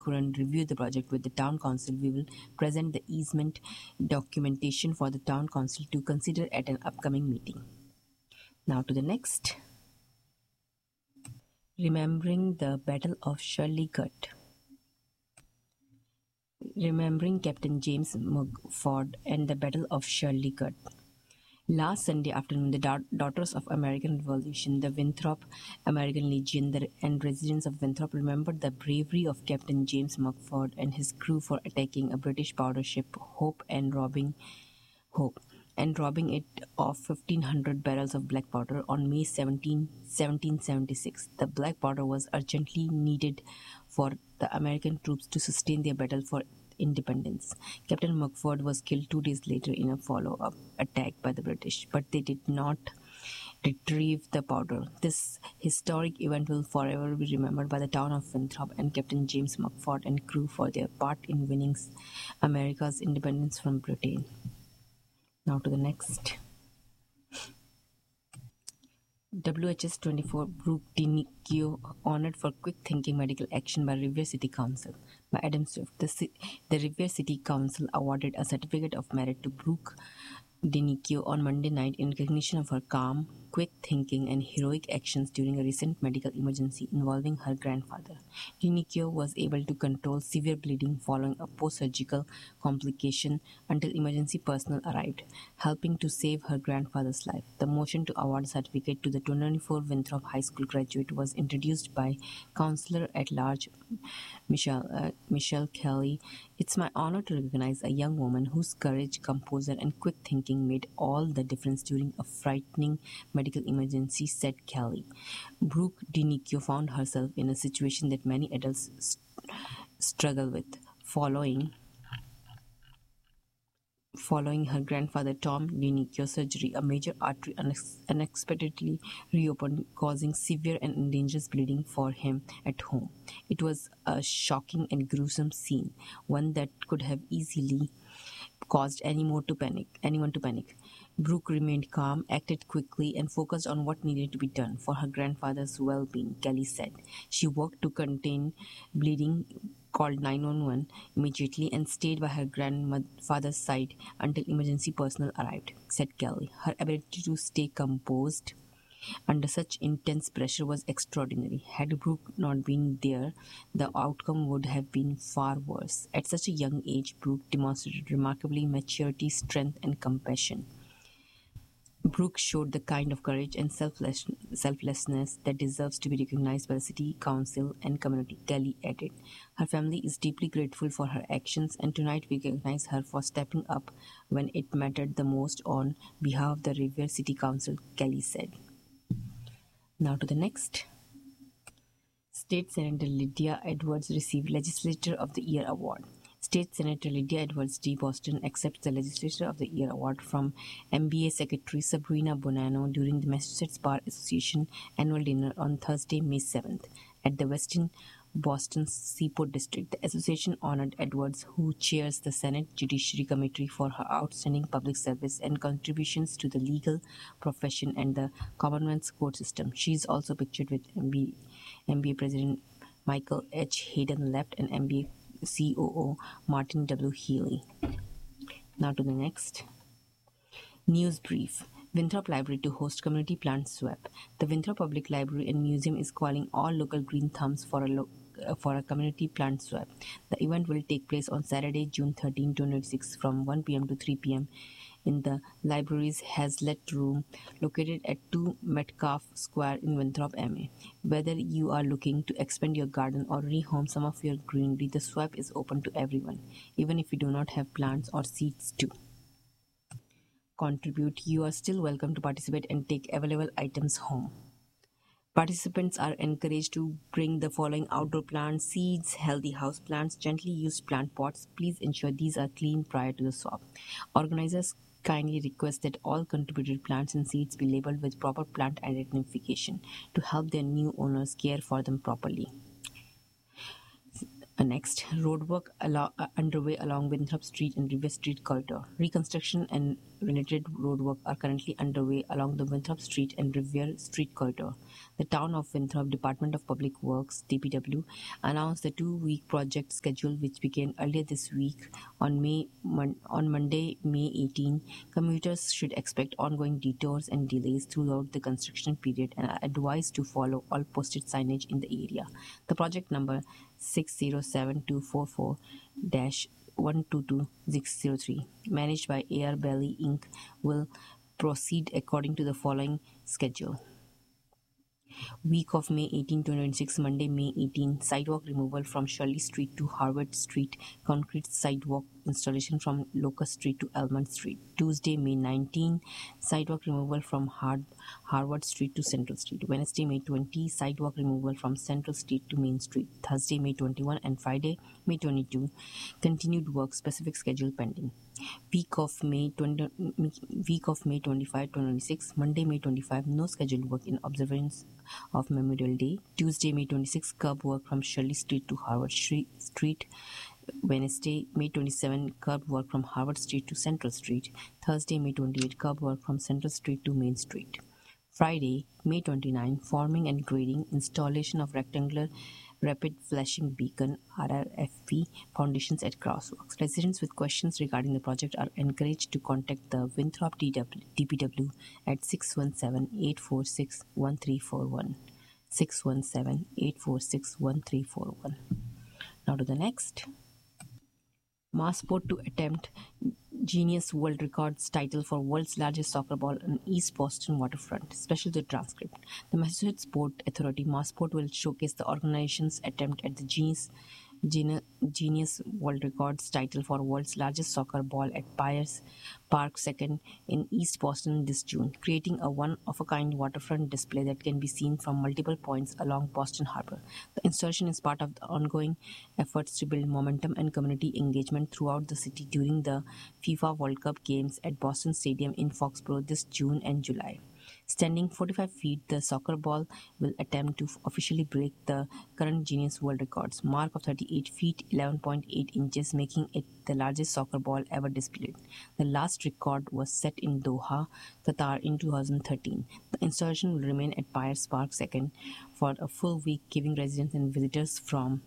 Curran reviewed the project with the town council. We will present the easement documentation for the town council to consider at an upcoming meeting. Now to the next. Remembering the Battle of Shirley Cut. Remembering Captain James Mugford and the Battle of Shirley Cut. Last Sunday afternoon, the Daughters of American Revolution, the Winthrop American Legion, and residents of Winthrop remembered the bravery of Captain James Mugford and his crew for attacking a British powder ship, Hope, and robbing it of 1,500 barrels of black powder on May 17, 1776. The black powder was urgently needed for the American troops to sustain their battle for independence. Captain Mugford was killed 2 days later in a follow-up attack by the British, but they did not retrieve the powder. This historic event will forever be remembered by the town of Winthrop and Captain James Mugford and crew for their part in winning America's independence from Britain. Now to the next. WHS 24 Brooke DiNicchio honored for quick thinking medical action by Revere City Council by Adam Swift. The Revere City Council awarded a certificate of merit to Brooke DiNicchio on Monday night in recognition of her calm, quick thinking and heroic actions during a recent medical emergency involving her grandfather. DiNicchio was able to control severe bleeding following a post-surgical complication until emergency personnel arrived, helping to save her grandfather's life. The motion to award a certificate to the 2024 Winthrop High School graduate was introduced by Counselor at Large Michelle Kelly. It's my honor to recognize a young woman whose courage, composure, and quick thinking made all the difference during a frightening medical emergency, said Kelly. Brooke DiNicchio found herself in a situation that many adults struggle with, following her grandfather Tom DiNicchio's surgery. A major artery unexpectedly reopened, causing severe and dangerous bleeding for him at home. It was a shocking and gruesome scene, one that could have easily caused anyone to panic. Brooke remained calm, acted quickly, and focused on what needed to be done for her grandfather's well-being, Kelly said. She worked to contain bleeding, called 911 immediately, and stayed by her grandfather's side until emergency personnel arrived, said Kelly. Her ability to stay composed under such intense pressure was extraordinary. Had Brooke not been there, the outcome would have been far worse. At such a young age, Brooke demonstrated remarkably maturity, strength, and compassion. Brooke showed the kind of courage and selflessness that deserves to be recognized by the city council and community, Kelly added. Her family is deeply grateful for her actions, and tonight we recognize her for stepping up when it mattered the most on behalf of the Revere City Council, Kelly said. Now to the next. State Senator Lydia Edwards received Legislator of the Year Award. State Senator Lydia Edwards D. Boston accepts the Legislator of the Year Award from MBA Secretary Sabrina Bonanno during the Massachusetts Bar Association annual dinner on Thursday, May 7th, at the Westin Boston's Seaport District. The association honored Edwards, who chairs the Senate Judiciary Committee, for her outstanding public service and contributions to the legal profession and the Commonwealth's court system. She is also pictured with MBA President Michael H. Hayden Left and MBA COO Martin W. Healy. Now to the next. News brief. Winthrop Library to host community plant swap. The Winthrop Public Library and Museum is calling all local green thumbs for a community plant swap. The event will take place on Saturday, June 13, 2026 from 1 p.m. to 3 p.m. in the library's Hazlitt Room located at 2 Metcalf Square in Winthrop, MA. Whether you are looking to expand your garden or rehome some of your greenery, the swap is open to everyone, even if you do not have plants or seeds to contribute. You are still welcome to participate and take available items home. Participants are encouraged to bring the following outdoor plants: seeds, healthy house plants, gently used plant pots. Please ensure these are clean prior to the swap. Organizers kindly request that all contributed plants and seeds be labeled with proper plant identification to help their new owners care for them properly. Next, underway along Winthrop Street and River Street corridor. Reconstruction and related roadwork are currently underway along the Winthrop Street and Rivier Street corridor. The Town of Winthrop Department of Public Works (DPW) announced the two-week project schedule, which began earlier this week on Monday, May 18. Commuters should expect ongoing detours and delays throughout the construction period and are advised to follow all posted signage in the area. The project number 607244-122603, managed by Air Belly Inc., will proceed according to the following schedule. Week of May 18, 2026, Monday, May 18, sidewalk removal from Shirley Street to Harvard Street, concrete sidewalk installation from Locust Street to Elmont Street. Tuesday, May 19, sidewalk removal from Harvard Street to Central Street. Wednesday, May 20, sidewalk removal from Central Street to Main Street. Thursday, May 21 and Friday, May 22, continued work, specific schedule pending. Week of May 25, 2026, Monday, May 25, no scheduled work in observance of Memorial Day. Tuesday, May 26, curb work from Shirley Street to Harvard Street. Wednesday, May 27, curb work from Harvard Street to Central Street. Thursday, May 28, curb work from Central Street to Main Street. Friday, May 29, forming and grading, installation of rectangular rapid flashing beacon (RRFB) foundations at crosswalks. Residents with questions regarding the project are encouraged to contact the Winthrop DPW at 617-846-1341. 617-846-1341. Now to the next. Massport to attempt Guinness World Records title for world's largest soccer ball on East Boston waterfront. Special to transcript. The Massachusetts Port Authority Massport will showcase the organization's attempt at the Guinness World Records title for world's largest soccer ball at Piers Park Second in East Boston this June, creating a one-of-a-kind waterfront display that can be seen from multiple points along Boston Harbor. The installation is part of the ongoing efforts to build momentum and community engagement throughout the city during the FIFA World Cup games at Boston Stadium in Foxborough this June and July. Standing 45 feet, the soccer ball will attempt to officially break the current Guinness World Records mark of 38 feet 11.8 inches, making it the largest soccer ball ever displayed. The last record was set in Doha, Qatar in 2013. The installation will remain at Piers Park Second for a full week, giving residents and visitors from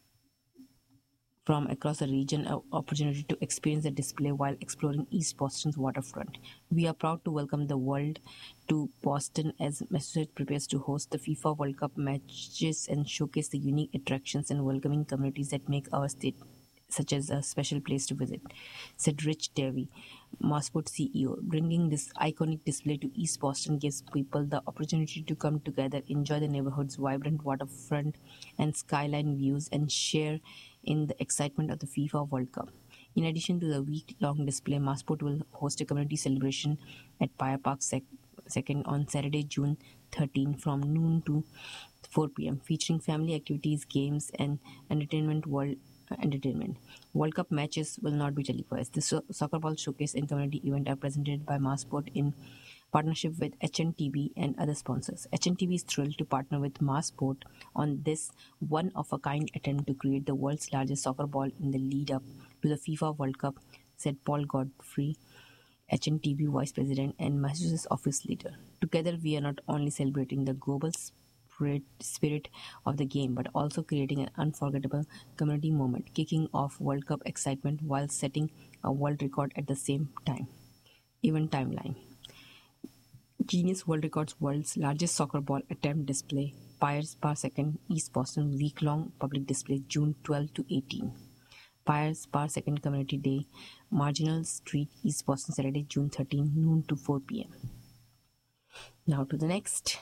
across the region an opportunity to experience the display while exploring East Boston's waterfront. We are proud to welcome the world to Boston as Massachusetts prepares to host the FIFA World Cup matches and showcase the unique attractions and welcoming communities that make our state such as a special place to visit, said Rich Davey, Massport CEO. Bringing this iconic display to East Boston gives people the opportunity to come together, enjoy the neighborhood's vibrant waterfront and skyline views, and share in the excitement of the FIFA World Cup. In addition to the week-long display, Massport will host a community celebration at Piers Park Second on Saturday, June 13 from noon to 4 p.m., featuring family activities, games, and entertainment. World Cup matches will not be televised. The Soccer Ball Showcase and Community event are presented by Massport in partnership with HNTB and other sponsors. HNTB is thrilled to partner with Massport on this one-of-a-kind attempt to create the world's largest soccer ball in the lead-up to the FIFA World Cup, said Paul Godfrey, HNTB Vice President and Massachusetts Office Leader. Together, we are not only celebrating the global spirit of the game, but also creating an unforgettable community moment, kicking off World Cup excitement while setting a world record at the same time. Event timeline. Guinness World Records world's largest soccer ball attempt display, Piers Park Second, East Boston, week-long public display, June 12 to 18. Piers Park Second Community Day, Marginal Street, East Boston, Saturday, June 13, noon to 4 p.m. Now to the next.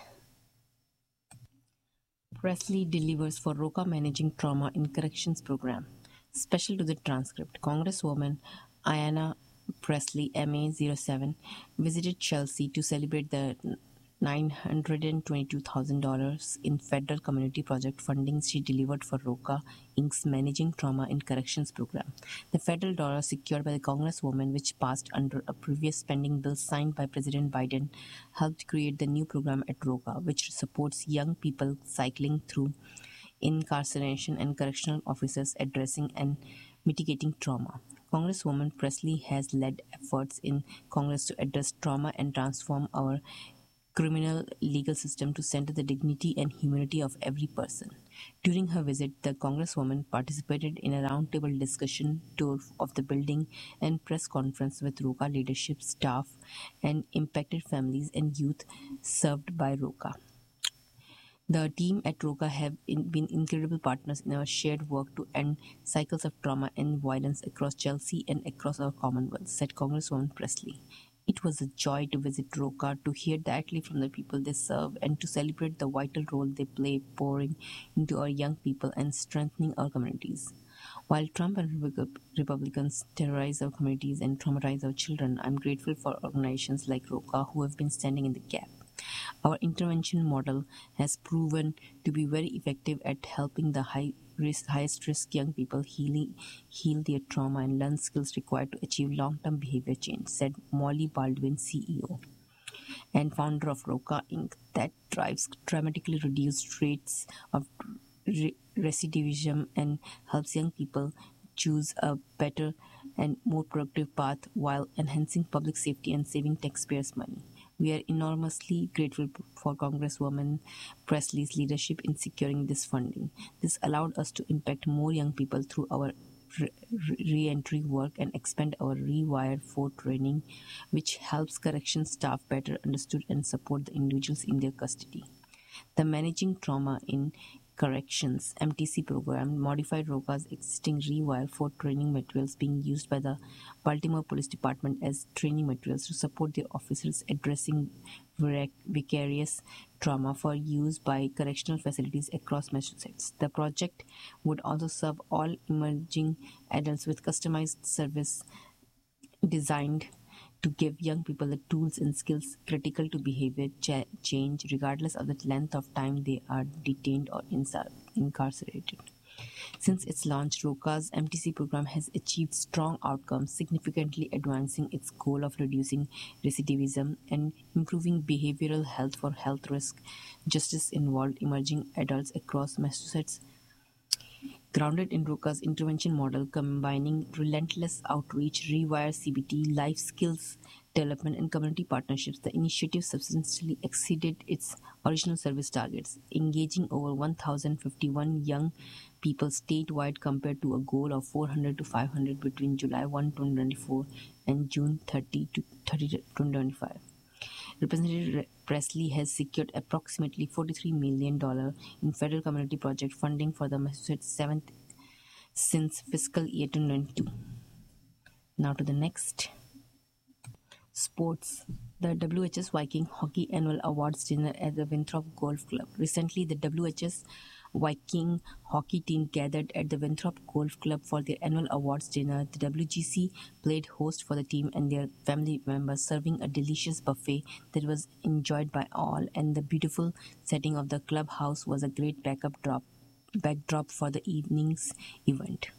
Presley delivers for Roca Managing Trauma in Corrections Program. Special to the transcript, Congresswoman Ayanna Presley, MA 07, visited Chelsea to celebrate the $922,000 in federal community project funding she delivered for Roca Inc.'s Managing Trauma in Corrections program. The federal dollar secured by the Congresswoman, which passed under a previous spending bill signed by President Biden, helped create the new program at Roca, which supports young people cycling through incarceration, and correctional officers addressing and mitigating trauma. Congresswoman Presley has led efforts in Congress to address trauma and transform our criminal legal system to center the dignity and humanity of every person. During her visit, the Congresswoman participated in a roundtable discussion tour of the building and press conference with ROCA leadership, staff, and impacted families and youth served by ROCA. The team at ROCA have been incredible partners in our shared work to end cycles of trauma and violence across Chelsea and across our Commonwealth, said Congresswoman Presley. It was a joy to visit ROCA, to hear directly from the people they serve, and to celebrate the vital role they play pouring into our young people and strengthening our communities. While Trump and Republicans terrorize our communities and traumatize our children, I'm grateful for organizations like ROCA who have been standing in the gap. Our intervention model has proven to be very effective at helping the highest risk young people heal their trauma and learn skills required to achieve long term behavior change, said Molly Baldwin, CEO and founder of ROCA Inc., that drives dramatically reduced rates of recidivism and helps young people choose a better and more productive path while enhancing public safety and saving taxpayers' money. We are enormously grateful for Congresswoman Presley's leadership in securing this funding. This allowed us to impact more young people through our re-entry work and expand our Rewire 4 training, which helps corrections staff better understood and support the individuals in their custody. The Managing Trauma in Corrections (MTC) program modified ROCA's existing Rewire 4 training materials being used by the Baltimore Police Department as training materials to support their officers addressing vicarious trauma for use by correctional facilities across Massachusetts. The project would also serve all emerging adults with customized service designed to give young people the tools and skills critical to behavior change regardless of the length of time they are detained or incarcerated. Since its launch, ROCA's MTC program has achieved strong outcomes, significantly advancing its goal of reducing recidivism and improving behavioral health for health risk justice involved emerging adults across Massachusetts. Grounded in ROCA's intervention model combining relentless outreach, Rewire CBT, life skills development, and community partnerships, the initiative substantially exceeded its original service targets, engaging over 1,051 young people statewide compared to a goal of 400 to 500 between July 1, 2024 and June 30, 2025. Representative Presley has secured approximately $43 million in federal community project funding for the Massachusetts 7th since fiscal year 2022. Now to the next. Sports. The WHS Viking Hockey Annual Awards Dinner at the Winthrop Golf Club. Recently, the WHS Viking hockey team gathered at the Winthrop Golf Club for their annual awards dinner. The WGC played host for the team and their family members, serving a delicious buffet that was enjoyed by all, and the beautiful setting of the clubhouse was a great backdrop for the evening's event.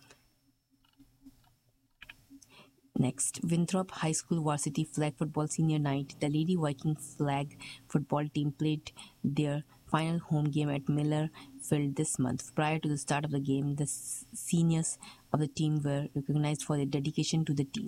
Next, Winthrop High School Varsity Flag Football Senior Night. The Lady Viking flag football team played their final home game at Miller Field this month. Prior to the start of the game, the seniors of the team were recognized for their dedication to the team.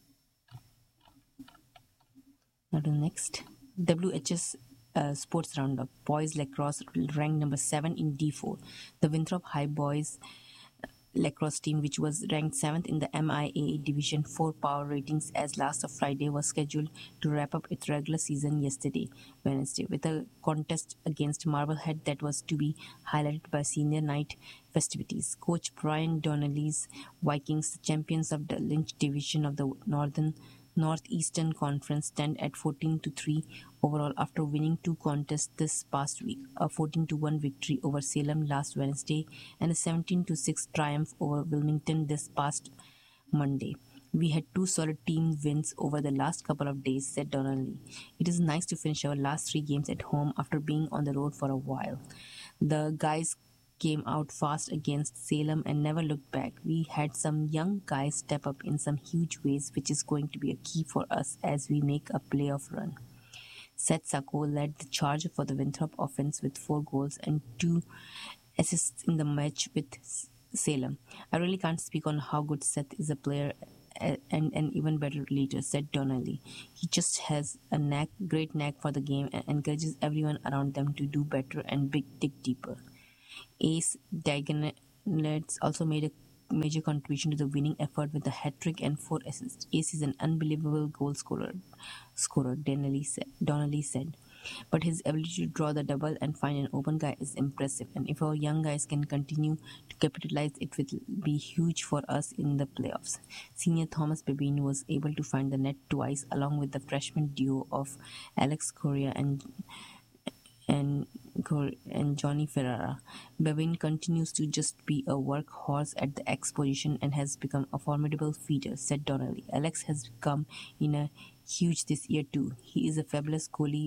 Now to the next. WHS Sports Roundup. Boys Lacrosse ranked number 7 in D4. The Winthrop High Boys lacrosse team, which was ranked 7th in the MIAA Division 4 power ratings as last of Friday, was scheduled to wrap up its regular season Wednesday, with a contest against Marblehead that was to be highlighted by senior night festivities. Coach Brian Donnelly's Vikings, the champions of the Lynch Division of the Northeastern Conference, stand at 14-3 overall after winning 2 contests this past week, a 14-1 victory over Salem last Wednesday and a 17-6 triumph over Wilmington this past Monday. We had 2 solid team wins over the last couple of days, said Donnelly. It is nice to finish our last 3 games at home after being on the road for a while. The guys came out fast against Salem and never looked back. We had some young guys step up in some huge ways, which is going to be a key for us as we make a playoff run. Seth Sacco led the charge for the Winthrop offense with 4 goals and 2 assists in the match with Salem. I really can't speak on how good Seth is a player and an even better leader, said Donnelly. He just has a great knack for the game and encourages everyone around them to do better and dig deeper. Ace Dagenetz also made a major contribution to the winning effort with a hat trick and 4 assists. Ace is an unbelievable goal scorer, Donnelly said. But his ability to draw the double and find an open guy is impressive, and if our young guys can continue to capitalize, it will be huge for us in the playoffs. Senior Thomas Babin was able to find the net twice, along with the freshman duo of Alex Correa and and Johnny Ferrara. Babin continues to just be a workhorse at the X position and has become a formidable feeder, said Donnelly. Alex has come in a huge this year too. He is a fabulous goalie,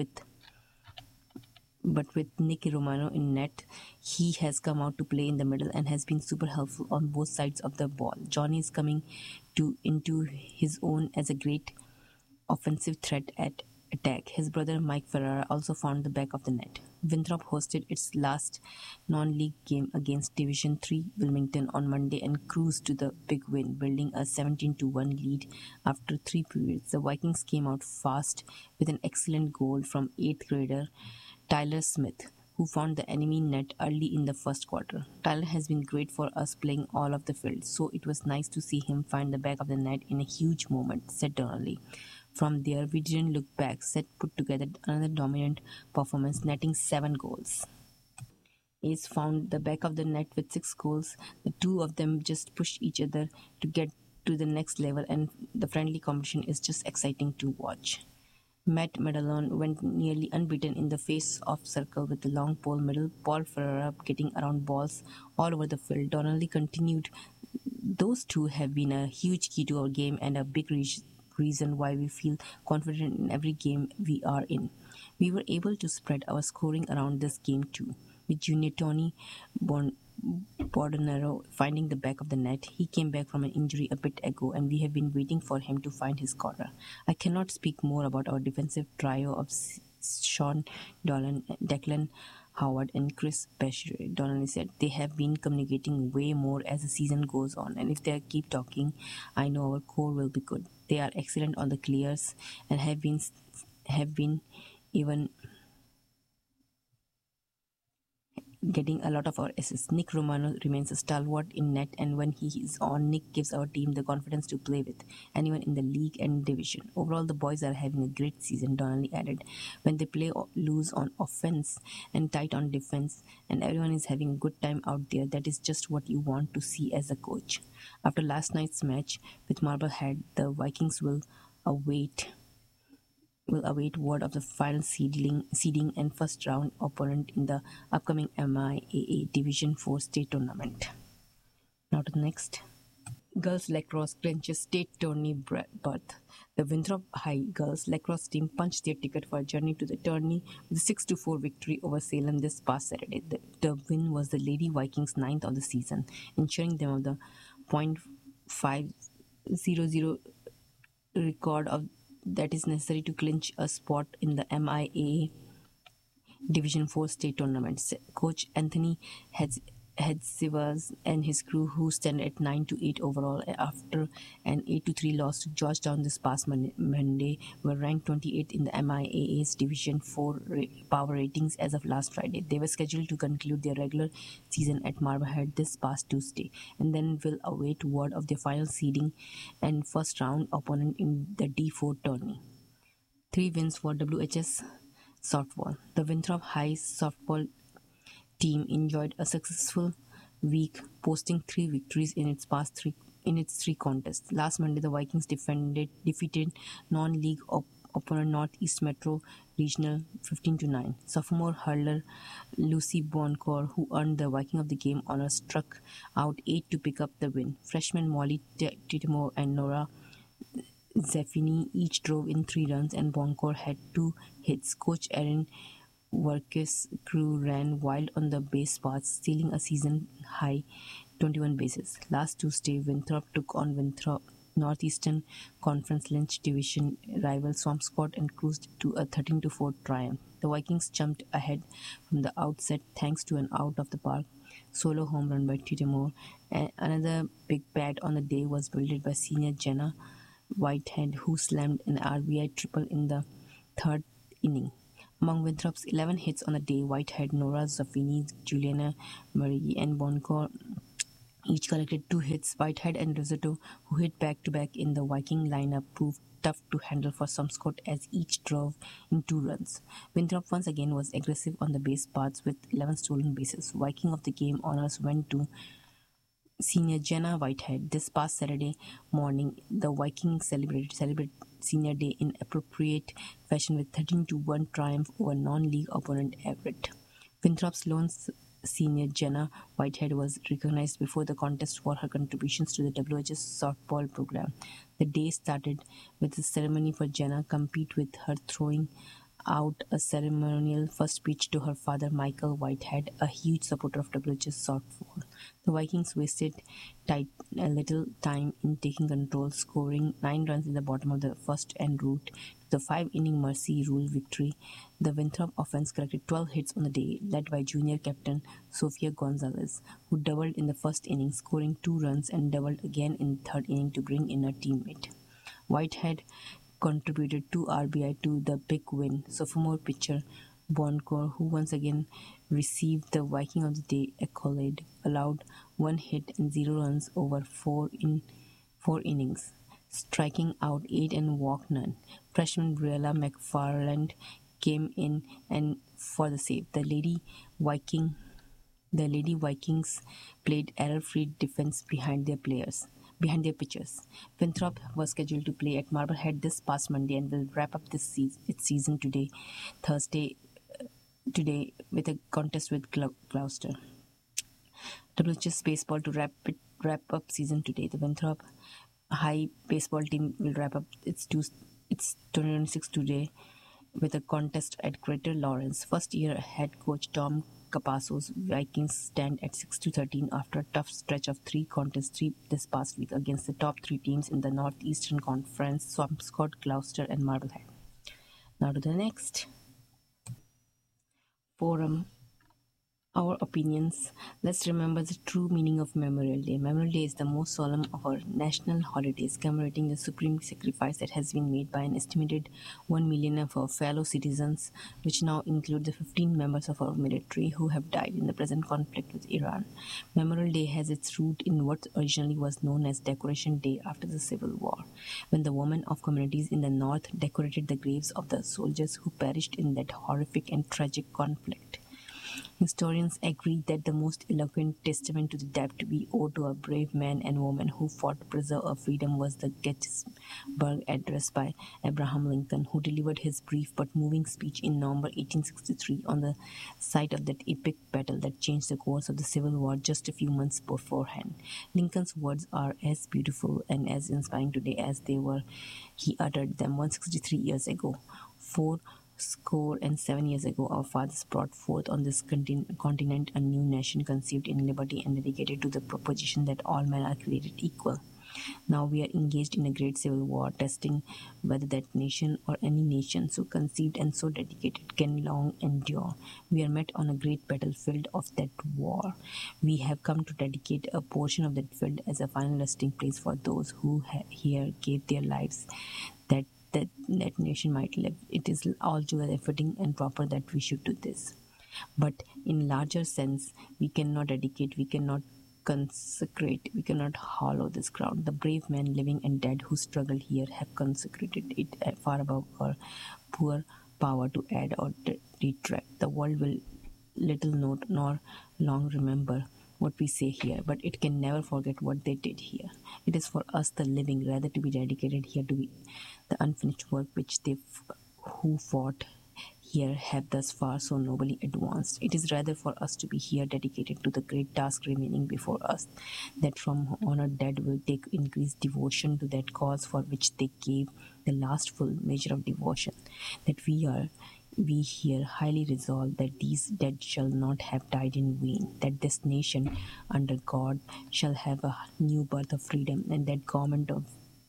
but with Nick Romano in net, he has come out to play in the middle and has been super helpful on both sides of the ball. Johnny is coming into his own as a great offensive threat at attack. His brother Mike Ferrara also found the back of the net. Winthrop hosted its last non-league game against Division 3 Wilmington on Monday and cruised to the big win, building a 17-1 lead after 3 periods. The Vikings came out fast with an excellent goal from 8th grader Tyler Smith, who found the enemy net early in the first quarter. Tyler has been great for us playing all of the field, so it was nice to see him find the back of the net in a huge moment, said Donnelly. From there, we didn't look back. Seth put together another dominant performance, netting 7 goals. Ace found the back of the net with 6 goals. The two of them just pushed each other to get to the next level, and the friendly competition is just exciting to watch. Matt Medalon went nearly unbeaten in the face-off circle with the long pole middle. Paul Ferreira getting around balls all over the field. Donnelly continued. Those two have been a huge key to our game and a big reason why we feel confident in every game we are in. We were able to spread our scoring around this game too, with junior Tony Bordonero finding the back of the net. He came back from an injury a bit ago, and we have been waiting for him to find his corner. I cannot speak more about our defensive trio of Sean Dolan, Declan Howard, and Chris Bashir. Donnelly said they have been communicating way more as the season goes on, and if they keep talking, I know our core will be good. They are excellent on the clears and have been even getting a lot of our assists. Nick Romano remains a stalwart in net, and when he is on, Nick gives our team the confidence to play with anyone in the league and division. Overall, the boys are having a great season, Donnelly added. When they play loose on offense and tight on defense, and everyone is having a good time out there, that is just what you want to see as a coach. After last night's match with Marblehead, the Vikings will await word of the final seeding and first round opponent in the upcoming MIAA Division 4 state tournament. Now to the next. Girls lacrosse clinches state tourney berth. The Winthrop High girls lacrosse team punched their ticket for a journey to the tourney with a 6-4 victory over Salem this past Saturday. The win was the Lady Vikings' ninth of the season, ensuring them of the .500 record that is necessary to clinch a spot in the MIAA Division 4 state tournament. Coach Anthony Hedzivas and his crew, who stand at 9-8 overall after an 8-3 loss to Georgetown this past Monday, were ranked 28th in the MIAA's Division 4 power ratings as of last Friday. They were scheduled to conclude their regular season at Marblehead this past Tuesday, and then will await word of their final seeding and first round opponent in the D4 tourney. 3 wins for WHS softball. The Winthrop High softball team enjoyed a successful week, posting 3 victories in its three contests. Last Monday, the Vikings defeated non-league opponent Northeast Metro Regional 15-9. Sophomore hurler Lucy Boncourt, who earned the Viking of the Game honor, struck out 8 to pick up the win. Freshman Molly Titimo and Nora Zeffini each drove in 3 runs, and Boncourt had 2 hits. Coach Aaron Work's crew ran wild on the base paths, stealing a season-high 21 bases. Last Tuesday, Winthrop took on Northeastern Conference Lynch Division rival Swampscott and cruised to a 13-4 triumph. The Vikings jumped ahead from the outset thanks to an out-of-the-park solo home run by Tito Moore. And another big bat on the day was wielded by senior Jenna Whitehead, who slammed an RBI triple in the third inning. Among Winthrop's 11 hits on the day, Whitehead, Nora Zaffini, Juliana Marie, and Boncourt each collected 2 hits. Whitehead and Risotto, who hit back-to-back in the Viking lineup, proved tough to handle for Swampscott as each drove in 2 runs. Winthrop once again was aggressive on the base paths with 11 stolen bases. Viking of the game honors went to senior Jenna Whitehead. This past Saturday morning, the Vikings celebrated Senior Day in appropriate fashion with 13-1 triumph over non-league opponent Everett. Winthrop's lone senior Jenna Whitehead was recognized before the contest for her contributions to the WHS softball program. The day started with a ceremony for Jenna compete with her throwing out a ceremonial first pitch to her father, Michael Whitehead, a huge supporter of WHS softball. The Vikings wasted a little time in taking control, scoring 9 runs in the bottom of the first en route to the 5-inning Mercy Rule victory. The Winthrop offense collected 12 hits on the day, led by junior captain Sofia Gonzalez, who doubled in the first inning, scoring 2 runs, and doubled again in the third inning to bring in a teammate. Whitehead contributed 2 RBI to the big win. Sophomore pitcher Boncourt, who once again received the Viking of the Day accolade, allowed 1 hit and 0 runs over 4 innings, striking out 8 and walked none. Freshman Briella McFarland came in and for the save. The Lady Vikings played error-free defense behind their pitchers. Winthrop was scheduled to play at Marblehead this past Monday and will wrap up its season Thursday, with a contest with Gloucester. WHS baseball to wrap up season today. The Winthrop High baseball team will wrap up its 2026 today with a contest at Greater Lawrence. First-year head coach Tom Capasso's Vikings stand at 6-13 after a tough stretch of 3 contests this past week against the top 3 teams in the Northeastern Conference: Swampscott, Gloucester, and Marblehead. Now to the next forum. Our opinions. Let's remember the true meaning of Memorial Day. Memorial Day is the most solemn of our national holidays, commemorating the supreme sacrifice that has been made by an estimated 1 million of our fellow citizens, which now include the 15 members of our military who have died in the present conflict with Iran. Memorial Day has its root in what originally was known as Decoration Day after the Civil War, when the women of communities in the North decorated the graves of the soldiers who perished in that horrific and tragic conflict. Historians agree that the most eloquent testament to the debt we owe to a brave man and woman who fought to preserve our freedom was the Gettysburg Address by Abraham Lincoln, who delivered his brief but moving speech in November 1863 on the site of that epic battle that changed the course of the Civil War just a few months beforehand. Lincoln's words are as beautiful and as inspiring today as they were he uttered them 163 years ago. 4 score and 7 years ago, our fathers brought forth on this continent a new nation conceived in liberty and dedicated to the proposition that all men are created equal. Now we are engaged in a great civil war, testing whether that nation or any nation so conceived and so dedicated can long endure. We are met on a great battlefield of that war. We have come to dedicate a portion of that field as a final resting place for those who here gave their lives that nation might live. It is altogether fitting and proper that we should do this. But in larger sense, we cannot dedicate, we cannot consecrate, we cannot hollow this ground. The brave men, living and dead, who struggle here have consecrated it far above our poor power to add or detract. The world will little note nor long remember what we say here, but it can never forget what they did here. It is for us, the living, rather to be dedicated here to be the unfinished work which they who fought here have thus far so nobly advanced. It is rather for us to be here dedicated to the great task remaining before us, that from honored dead will take increased devotion to that cause for which they gave the last full measure of devotion, that we here highly resolve that these dead shall not have died in vain, that this nation under God shall have a new birth of freedom, and that government of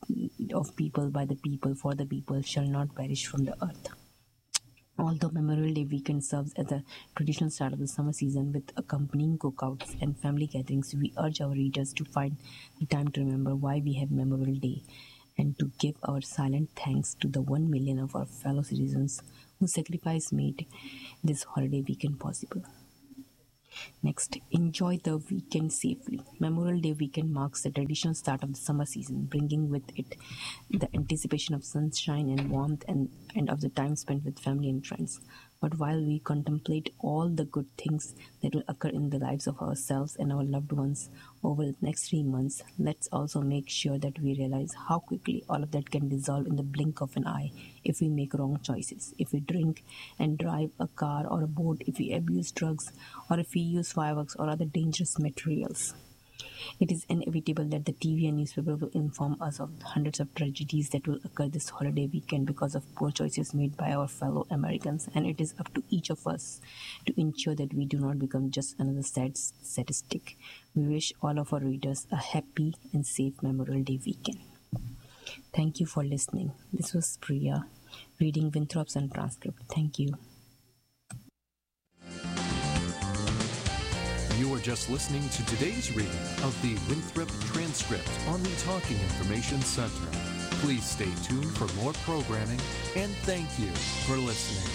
of people, by the people, for the people, shall not perish from the earth. Although Memorial Day weekend serves as a traditional start of the summer season with accompanying cookouts and family gatherings, we urge our readers to find the time to remember why we have Memorial Day and to give our silent thanks to the 1 million of our fellow citizens whose sacrifice made this holiday weekend possible. Next, enjoy the weekend safely. Memorial Day weekend marks the traditional start of the summer season, bringing with it the anticipation of sunshine and warmth and of the time spent with family and friends. But while we contemplate all the good things that will occur in the lives of ourselves and our loved ones over the next 3 months, let's also make sure that we realize how quickly all of that can dissolve in the blink of an eye if we make wrong choices, if we drink and drive a car or a boat, if we abuse drugs, or if we use fireworks or other dangerous materials. It is inevitable that the TV and newspaper will inform us of hundreds of tragedies that will occur this holiday weekend because of poor choices made by our fellow Americans, and it is up to each of us to ensure that we do not become just another sad statistic. We wish all of our readers a happy and safe Memorial Day weekend. Thank you for listening. This was Priya reading Winthrop's and transcript. Thank you. You are just listening to today's reading of the Winthrop Transcript on the Talking Information Center. Please stay tuned for more programming, and thank you for listening.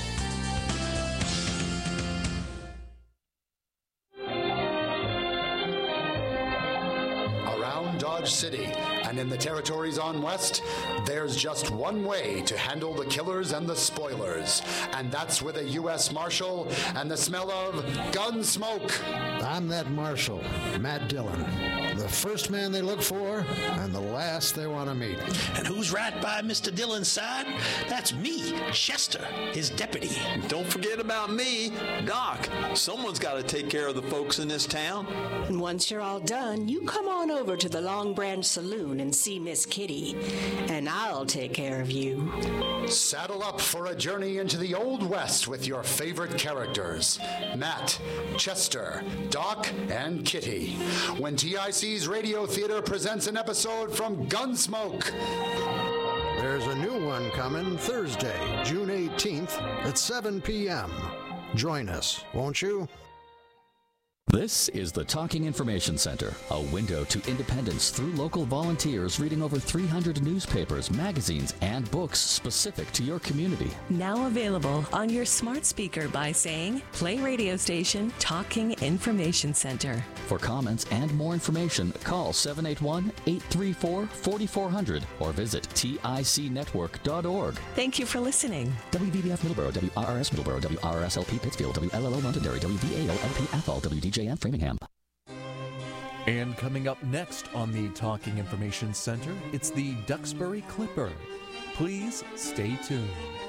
Around Dodge City and in the territories on West, there's just one way to handle the killers and the spoilers, and that's with a U.S. Marshal and the smell of gun smoke. I'm that Marshal, Matt Dillon. The first man they look for and the last they want to meet. And who's right by Mr. Dillon's side? That's me, Chester, his deputy. Don't forget about me, Doc. Someone's got to take care of the folks in this town. And once you're all done, you come on over to the Long Branch Saloon and see Miss Kitty, and I'll take care of you. Saddle up for a journey into the Old West with your favorite characters, Matt, Chester, Doc, and Kitty, when TIC's Radio Theater presents an episode from Gunsmoke. There's a new one coming Thursday, June 18th at 7 p.m. Join us, won't you? This is the Talking Information Center, a window to independence through local volunteers reading over 300 newspapers, magazines, and books specific to your community. Now available on your smart speaker by saying, play radio station Talking Information Center. For comments and more information, call 781-834-4400 or visit ticnetwork.org. Thank you for listening. WVBF Middleborough, WRRS Middleborough, WRSLP Pittsfield, WLLO Londonderry, WVAO-LP Athol, WDJM Framingham. And coming up next on the Talking Information Center, it's the Duxbury Clipper. Please stay tuned.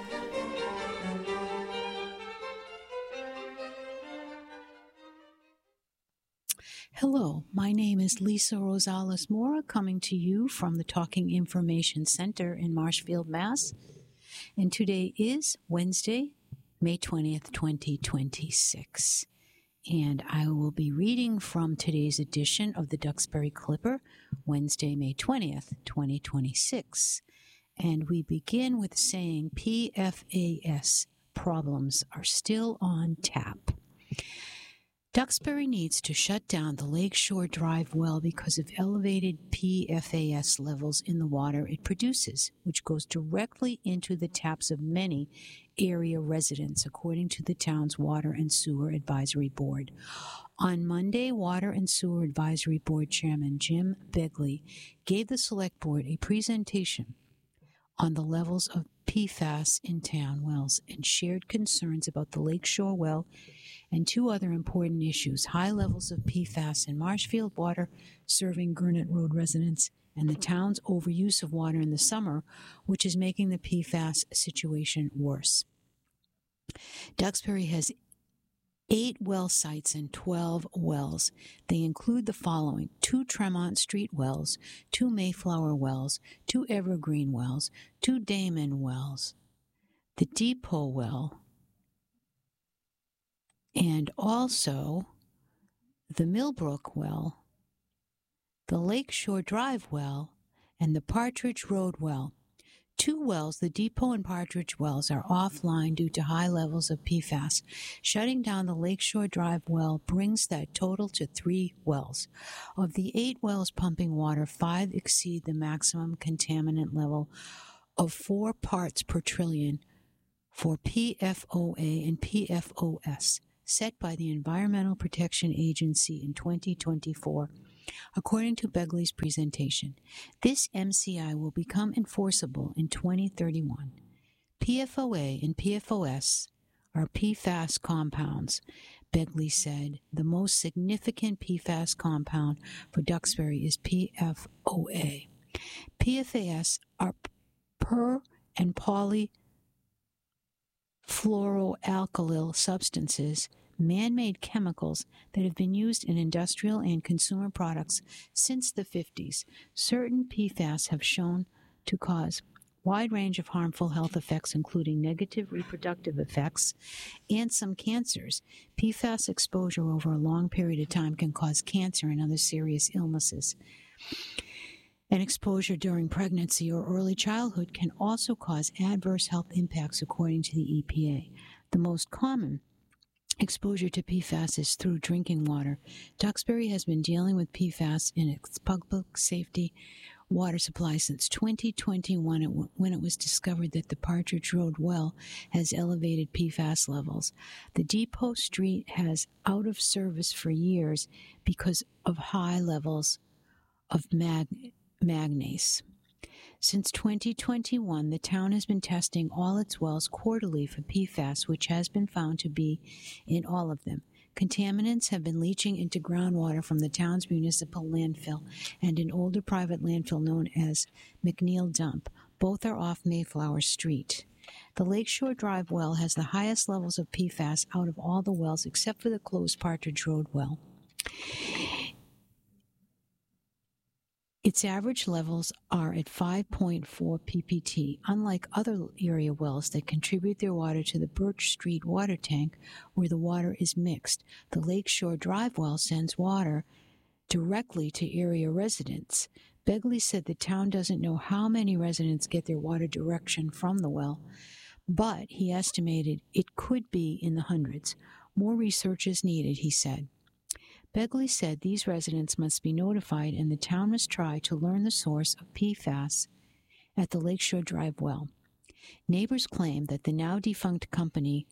Hello, my name is Lisa Rosales Mora, coming to you from the Talking Information Center in Marshfield, Mass. And today is Wednesday, May 20th, 2026. And I will be reading from today's edition of the Duxbury Clipper, Wednesday, May 20th, 2026. And we begin with saying PFAS problems are still on tap. Duxbury needs to shut down the Lakeshore Drive well because of elevated PFAS levels in the water it produces, which goes directly into the taps of many area residents, according to the town's Water and Sewer Advisory Board. On Monday, Water and Sewer Advisory Board Chairman Jim Begley gave the Select Board a presentation on the levels of PFAS in town wells and shared concerns about the Lakeshore well and two other important issues: high levels of PFAS in Marshfield water serving Gurnett Road residents and the town's overuse of water in the summer, which is making the PFAS situation worse. Duxbury has 8 well sites and 12 wells. They include the following: 2 Tremont Street wells, 2 Mayflower wells, 2 Evergreen wells, 2 Damon wells, the Depot well, and also the Millbrook well, the Lakeshore Drive well, and the Partridge Road well. Two wells, the Depot and Partridge wells, are offline due to high levels of PFAS. Shutting down the Lakeshore Drive well brings that total to 3 wells. Of the 8 wells pumping water, 5 exceed the maximum contaminant level of 4 parts per trillion for PFOA and PFOS, set by the Environmental Protection Agency in 2024. According to Begley's presentation, this MCI will become enforceable in 2031. PFOA and PFOS are PFAS compounds. Begley said the most significant PFAS compound for Duxbury is PFOA. PFAS are per and polyfluoroalkyl substances, man-made chemicals that have been used in industrial and consumer products since the 50s. Certain PFAS have shown to cause wide range of harmful health effects, including negative reproductive effects and some cancers. PFAS exposure over a long period of time can cause cancer and other serious illnesses. And exposure during pregnancy or early childhood can also cause adverse health impacts, according to the EPA. The most common exposure to PFAS is through drinking water. Duxbury has been dealing with PFAS in its public safety water supply since 2021, when it was discovered that the Partridge Road well has elevated PFAS levels. The Depot Street has out of service for years because of high levels of manganese. Since 2021, the town has been testing all its wells quarterly for PFAS, which has been found to be in all of them. Contaminants have been leaching into groundwater from the town's municipal landfill and an older private landfill known as McNeil Dump. Both are off Mayflower Street. The Lakeshore Drive well has the highest levels of PFAS out of all the wells except for the closed Partridge Road well. Its average levels are at 5.4 ppt, unlike other area wells that contribute their water to the Birch Street water tank where the water is mixed. The Lakeshore Drive well sends water directly to area residents. Begley said the town doesn't know how many residents get their water direction from the well, but he estimated it could be in the hundreds. More research is needed, he said. Begley said these residents must be notified and the town must try to learn the source of PFAS at the Lakeshore Drive well. Neighbors claim that the now defunct company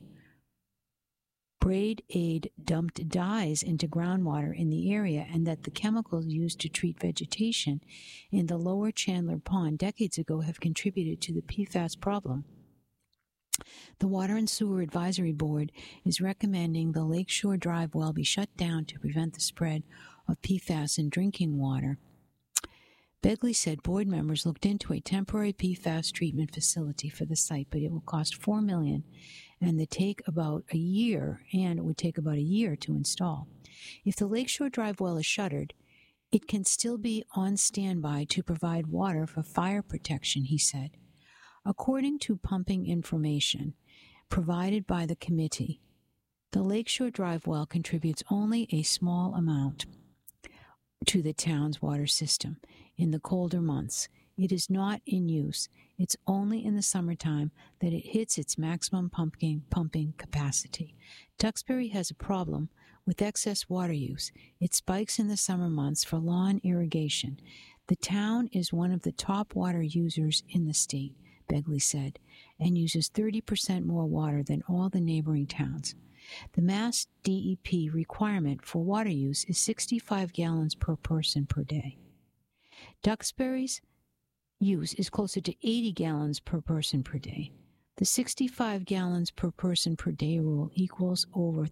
Braid Aid dumped dyes into groundwater in the area and that the chemicals used to treat vegetation in the lower Chandler Pond decades ago have contributed to the PFAS problem. The Water and Sewer Advisory Board is recommending the Lakeshore Drive well be shut down to prevent the spread of PFAS in drinking water. Begley said board members looked into a temporary PFAS treatment facility for the site, but it will cost $4 million and it would take about a year to install. If the Lakeshore Drive well is shuttered, it can still be on standby to provide water for fire protection, he said. According to pumping information provided by the committee, the Lakeshore Drive well contributes only a small amount to the town's water system in the colder months. It is not in use. It's only in the summertime that it hits its maximum pumping capacity. Duxbury has a problem with excess water use. It spikes in the summer months for lawn irrigation. The town is one of the top water users in the state, Begley said, and uses 30% more water than all the neighboring towns. The Mass DEP requirement for water use is 65 gallons per person per day. Duxbury's use is closer to 80 gallons per person per day. The 65 gallons per person per day rule equals over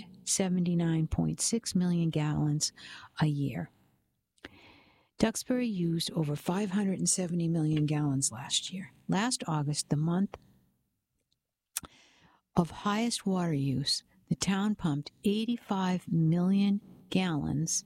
379.6 million gallons a year. Duxbury used over 570 million gallons last year. Last August, the month of highest water use, the town pumped 85 million gallons.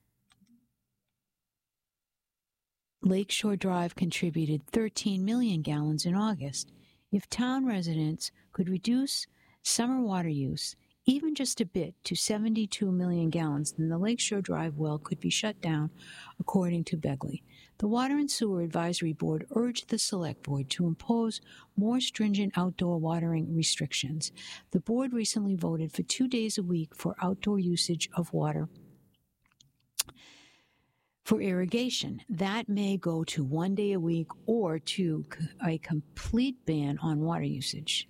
Lakeshore Drive contributed 13 million gallons in August. If town residents could reduce summer water use, even just a bit, to 72 million gallons, then the Lakeshore Drive well could be shut down, according to Begley. The Water and Sewer Advisory Board urged the Select Board to impose more stringent outdoor watering restrictions. The board recently voted for 2 days a week for outdoor usage of water for irrigation. That may go to 1 day a week or to a complete ban on water usage.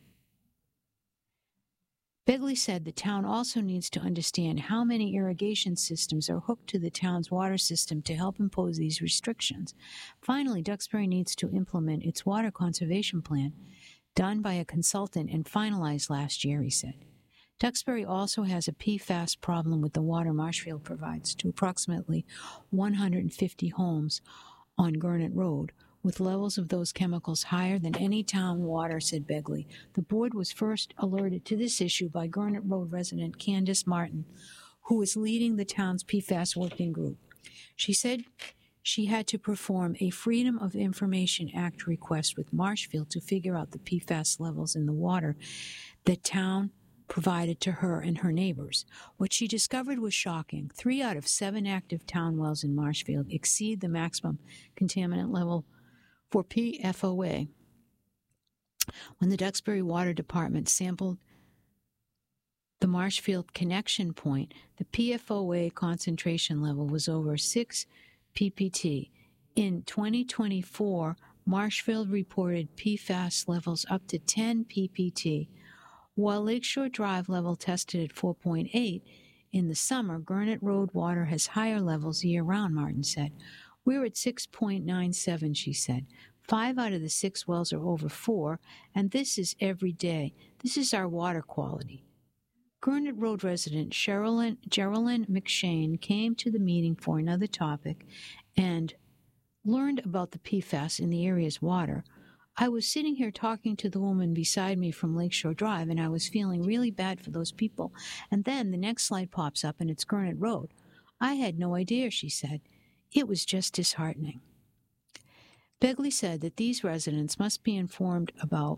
Begley said the town also needs to understand how many irrigation systems are hooked to the town's water system to help impose these restrictions. Finally, Duxbury needs to implement its water conservation plan, done by a consultant and finalized last year, he said. Duxbury also has a PFAS problem with the water Marshfield provides to approximately 150 homes on Gurnett Road, with levels of those chemicals higher than any town water, said Begley. The board was first alerted to this issue by Gurnett Road resident Candace Martin, who is leading the town's PFAS working group. She said she had to perform a Freedom of Information Act request with Marshfield to figure out the PFAS levels in the water the town provided to her and her neighbors. What she discovered was shocking. 3 out of 7 active town wells in Marshfield exceed the maximum contaminant level for PFOA. When the Duxbury Water Department sampled the Marshfield connection point, the PFOA concentration level was over 6 ppt. In 2024, Marshfield reported PFAS levels up to 10 ppt. While Lakeshore Drive level tested at 4.8 in the summer, Gurnett Road water has higher levels year-round, Martin said. We're at 6.97, she said. 5 out of the 6 wells are over 4, and this is every day. This is our water quality. Gurnett Road resident Geraldine McShane came to the meeting for another topic and learned about the PFAS in the area's water. I was sitting here talking to the woman beside me from Lakeshore Drive, and I was feeling really bad for those people. And then the next slide pops up, and it's Gurnett Road. I had no idea, she said. It was just disheartening. Begley said that these residents must be informed about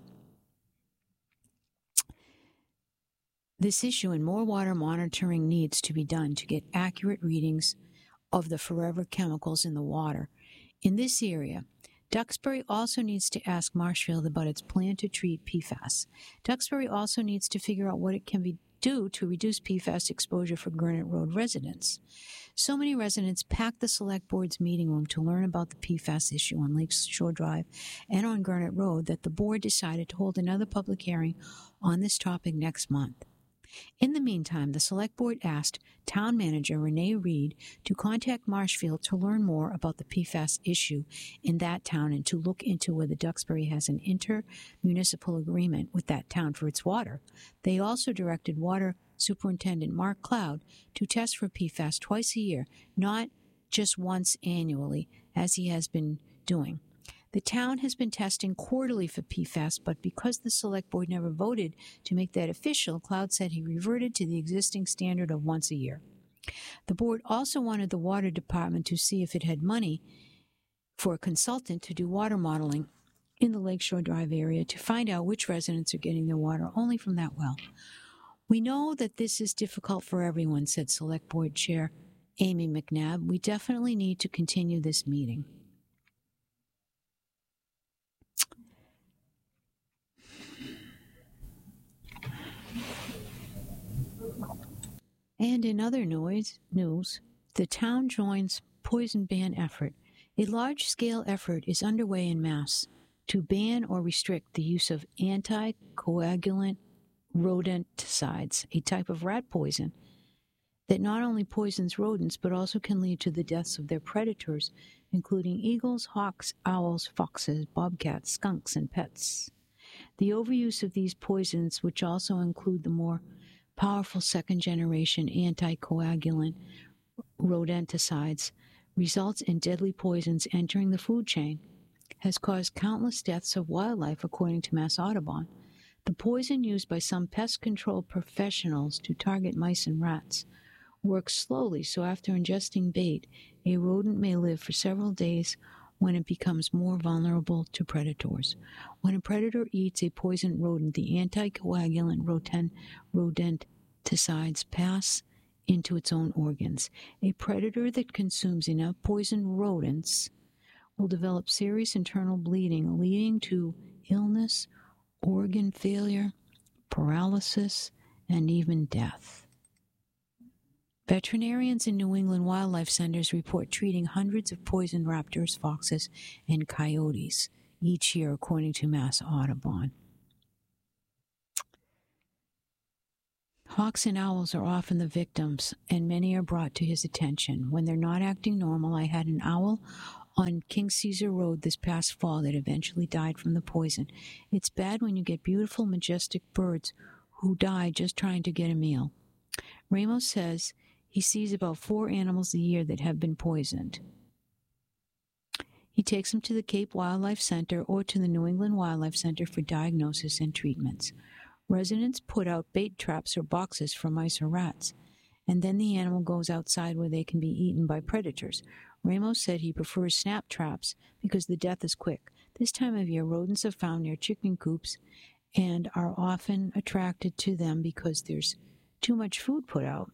this issue, and more water monitoring needs to be done to get accurate readings of the forever chemicals in the water. In this area, Duxbury also needs to ask Marshfield about its plan to treat PFAS. Duxbury also needs to figure out what it can do to reduce PFAS exposure for Gurnett Road residents. So many residents packed the Select Board's meeting room to learn about the PFAS issue on Lakeshore Drive and on Gurnett Road that the board decided to hold another public hearing on this topic next month. In the meantime, the Select Board asked Town Manager Renee Reed to contact Marshfield to learn more about the PFAS issue in that town and to look into whether Duxbury has an inter-municipal agreement with that town for its water. They also directed Water Superintendent Mark Cloud to test for PFAS twice a year, not just once annually, as he has been doing. The town has been testing quarterly for PFAS, but because the Select Board never voted to make that official, Cloud said he reverted to the existing standard of once a year. The board also wanted the Water Department to see if it had money for a consultant to do water modeling in the Lakeshore Drive area to find out which residents are getting their water only from that well. We know that this is difficult for everyone, said Select Board Chair Amy McNabb. We definitely need to continue this meeting. And in other news, the town joins poison ban effort. A large-scale effort is underway in Mass to ban or restrict the use of anticoagulant rodenticides, a type of rat poison that not only poisons rodents but also can lead to the deaths of their predators, including eagles, hawks, owls, foxes, bobcats, skunks, and pets. The overuse of these poisons, which also include the more powerful second-generation anticoagulant rodenticides, results in deadly poisons entering the food chain, has caused countless deaths of wildlife, according to Mass Audubon. The poison used by some pest control professionals to target mice and rats works slowly, so after ingesting bait, a rodent may live for several days when it becomes more vulnerable to predators. When a predator eats a poisoned rodent, the anticoagulant pass into its own organs. A predator that consumes enough poisoned rodents will develop serious internal bleeding, leading to illness, organ failure, paralysis, and even death. Veterinarians in New England wildlife centers report treating hundreds of poisoned raptors, foxes, and coyotes each year, according to Mass Audubon. Hawks and owls are often the victims, and many are brought to his attention. When they're not acting normal, I had an owl on King Caesar Road this past fall that eventually died from the poison. It's bad when you get beautiful, majestic birds who die just trying to get a meal. Ramos says he sees about 4 animals a year that have been poisoned. He takes them to the Cape Wildlife Center or to the New England Wildlife Center for diagnosis and treatments. Residents put out bait traps or boxes for mice or rats, and then the animal goes outside where they can be eaten by predators. Ramos said he prefers snap traps because the death is quick. This time of year, rodents are found near chicken coops and are often attracted to them because there's too much food put out.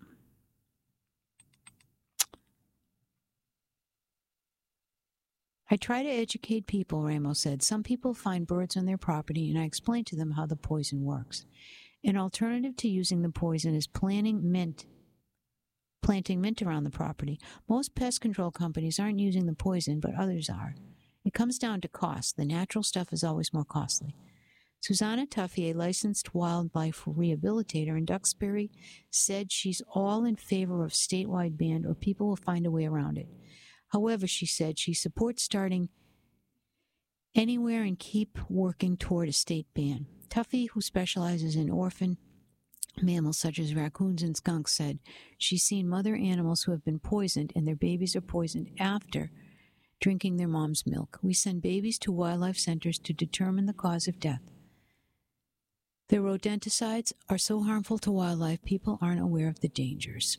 I try to educate people, Ramos said. Some people find birds on their property, and I explain to them how the poison works. An alternative to using the poison is planting mint around the property. Most pest control companies aren't using the poison, but others are. It comes down to cost. The natural stuff is always more costly. Susanna Tuffy, a licensed wildlife rehabilitator in Duxbury, said she's all in favor of statewide ban or people will find a way around it. However, she said she supports starting anywhere and keep working toward a state ban. Tuffy, who specializes in orphan mammals such as raccoons and skunks, said she's seen mother animals who have been poisoned and their babies are poisoned after drinking their mom's milk. We send babies to wildlife centers to determine the cause of death. The rodenticides are so harmful to wildlife, people aren't aware of the dangers.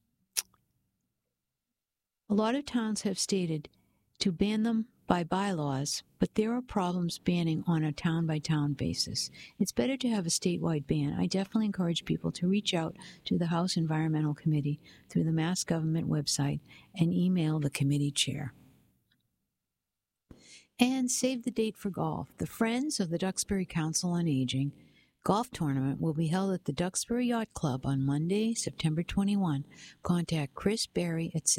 A lot of towns have stated to ban them by bylaws, but there are problems banning on a town-by-town basis. It's better to have a statewide ban. I definitely encourage people to reach out to the House Environmental Committee through the Mass Government website and email the committee chair. And save the date for golf. The Friends of the Duxbury Council on Aging golf tournament will be held at the Duxbury Yacht Club on Monday, September 21. Contact Chris Berry at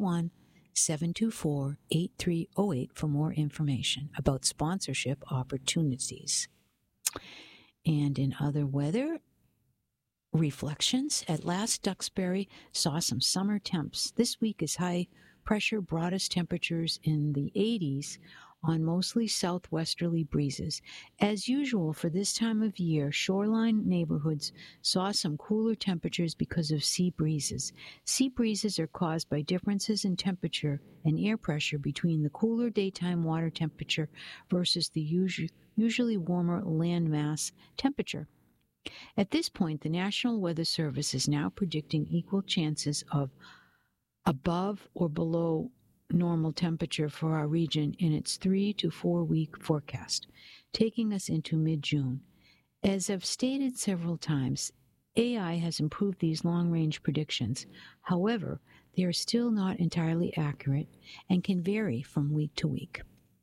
781-724-8308 for more information about sponsorship opportunities. And in other weather reflections, at last Duxbury saw some summer temps. This week is high pressure brought us temperatures in the 80s on mostly southwesterly breezes. As usual for this time of year, shoreline neighborhoods saw some cooler temperatures because of sea breezes. Sea breezes are caused by differences in temperature and air pressure between the cooler daytime water temperature versus the usually warmer landmass temperature. At this point, the National Weather Service is now predicting equal chances of above or below normal temperature for our region in its 3 to 4 week forecast, taking us into mid-June. As I've stated several times, AI has improved these long-range predictions. However, they are still not entirely accurate and can vary from week to week.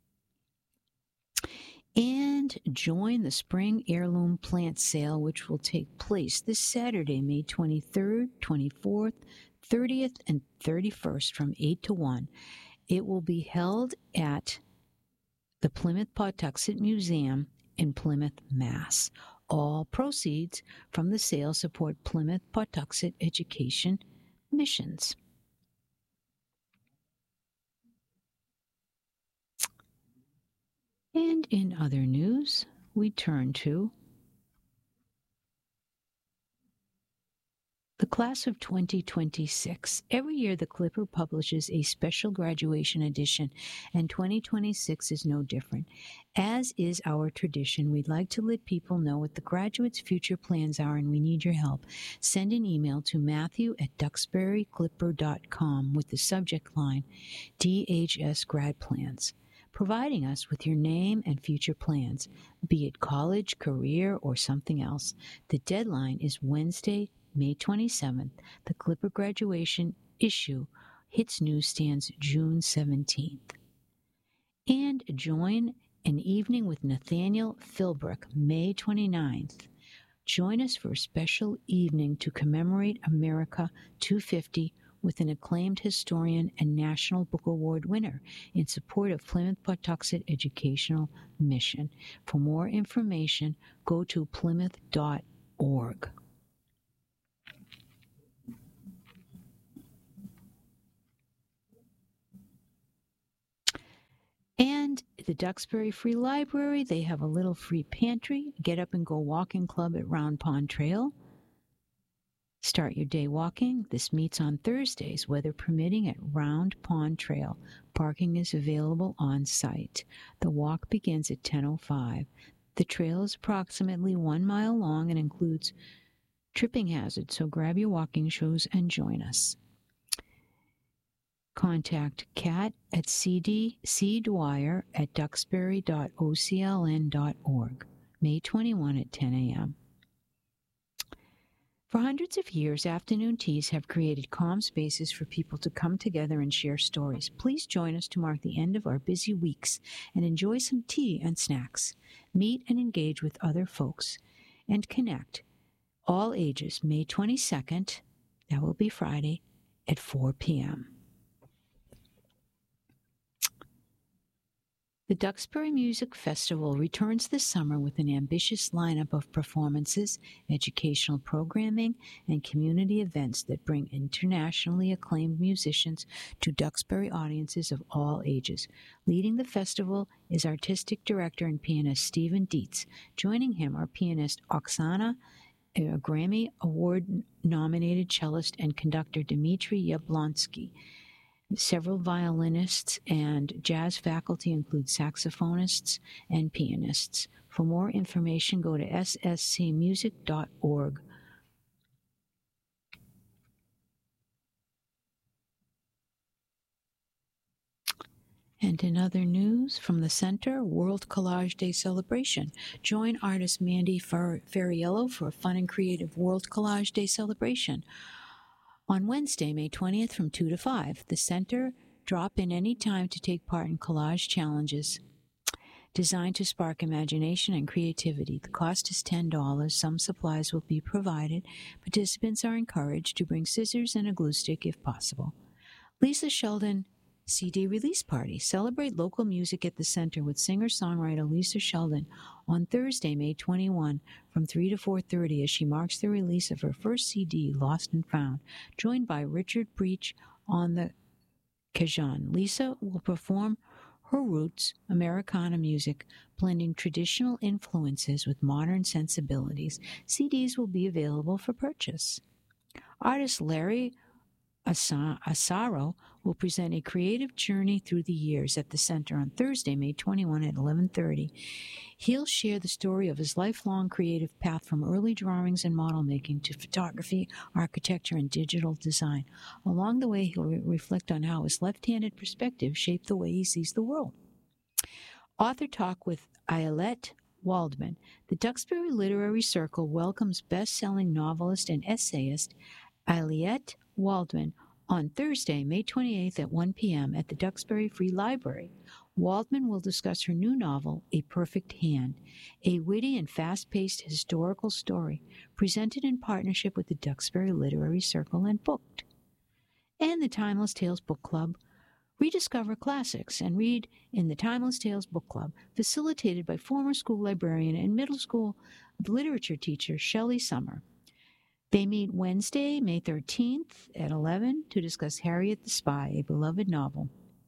And join the Spring Heirloom Plant Sale, which will take place this Saturday, May 23rd, 24th, 30th, and 31st from 8 to 1. It will be held at the Plymouth Pawtuxet Museum in Plymouth, Mass. All proceeds from the sale support Plymouth Pawtuxet Education missions. And in other news, we turn to the class of 2026. Every year, the Clipper publishes a special graduation edition, and 2026 is no different. As is our tradition, we'd like to let people know what the graduates' future plans are, and we need your help. Send an email to matthew@duxburyclipper.com with the subject line, DHS Grad Plans, providing us with your name and future plans, be it college, career, or something else. The deadline is Wednesday, May 27th. The Clipper graduation issue hits newsstands June 17th. And join an evening with Nathaniel Philbrick, May 29th. Join us for a special evening to commemorate America 250 with an acclaimed historian and National Book Award winner in support of Plymouth-Pawtuxet Educational Mission. For more information, go to plymouth.org. And the Duxbury Free Library, they have a little free pantry, get up and go walking club at Round Pond Trail. Start your day walking. This meets on Thursdays, weather permitting, at Round Pond Trail. Parking is available on site. The walk begins at 10:05. The trail is approximately 1 mile long and includes tripping hazards, so grab your walking shoes and join us. Contact Kat at cdwyer@duxbury.ocln.org. May 21 at 10 a.m. For hundreds of years, afternoon teas have created calm spaces for people to come together and share stories. Please join us to mark the end of our busy weeks and enjoy some tea and snacks. Meet and engage with other folks and connect. All ages, May 22nd, that will be Friday, at 4 p.m. The Duxbury Music Festival returns this summer with an ambitious lineup of performances, educational programming, and community events that bring internationally acclaimed musicians to Duxbury audiences of all ages. Leading the festival is artistic director and pianist Stephen Dietz. Joining him are pianist Oksana, a Grammy Award-nominated cellist, and conductor Dmitry Yablonsky. Several violinists and jazz faculty include saxophonists and pianists. For more information, go to sscmusic.org. And in other news from the Center, World Collage Day celebration. Join artist Mandy Ferriello for a fun and creative World Collage Day celebration. On Wednesday, May 20th from 2 to 5, the Center drop in any time to take part in collage challenges designed to spark imagination and creativity. The cost is $10. Some supplies will be provided. Participants are encouraged to bring scissors and a glue stick if possible. Lisa Sheldon CD release party. Celebrate local music at the Center with singer-songwriter Lisa Sheldon on Thursday, May 21, from 3 to 4:30 as she marks the release of her first CD, Lost and Found, joined by Richard Breach on the cajon. Lisa will perform her roots Americana music, blending traditional influences with modern sensibilities. CDs will be available for purchase. Artist Larry Asaro will present a creative journey through the years at the Center on Thursday, May 21 at 11:30. He'll share the story of his lifelong creative path from early drawings and model making to photography, architecture, and digital design. Along the way, he'll reflect on how his left-handed perspective shaped the way he sees the world. Author Talk with Ayelet Waldman. The Duxbury Literary Circle welcomes best-selling novelist and essayist Ayelet Waldman on Thursday, May 28th at 1 p.m. at the Duxbury Free Library. Waldman will discuss her new novel, A Perfect Hand, a witty and fast-paced historical story presented in partnership with the Duxbury Literary Circle and booked. And the Timeless Tales Book Club. Rediscover classics and read in the Timeless Tales Book Club, facilitated by former school librarian and middle school literature teacher Shelley Summer. They meet Wednesday, May 13th at 11 to discuss Harriet the Spy, a beloved novel.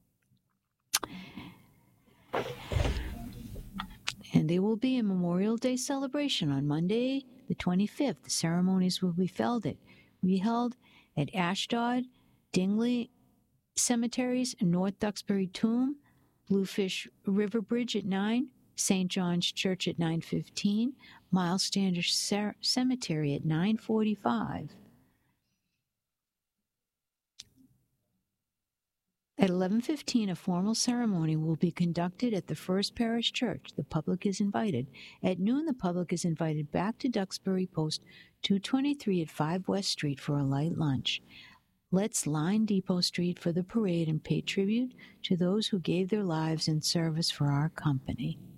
And there will be a Memorial Day celebration on Monday, the 25th. The ceremonies will be held at Ashdod, Dingley Cemeteries, North Duxbury Tomb, Bluefish River Bridge at 9, St. John's Church at 9:15, Miles Standish Cemetery at 9:45. At 11:15, a formal ceremony will be conducted at the First Parish Church. The public is invited. At noon, the public is invited back to Duxbury Post 223 at 5 West Street for a light lunch. Let's line Depot Street for the parade and pay tribute to those who gave their lives in service for our company.